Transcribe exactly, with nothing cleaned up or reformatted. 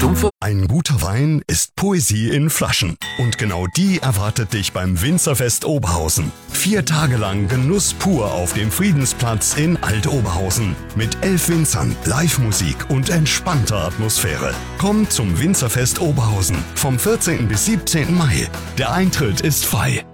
Stumpfe. Ein guter Wein ist Poesie in Flaschen. Und genau die erwartet dich beim Winzerfest Oberhausen. Vier Tage lang Genuss pur auf dem Friedensplatz in Alt-Oberhausen. Mit elf Winzern, Live-Musik und entspannter Atmosphäre. Komm zum Winzerfest Oberhausen vom vierzehnten bis siebzehnten Mai. Der Eintritt ist frei.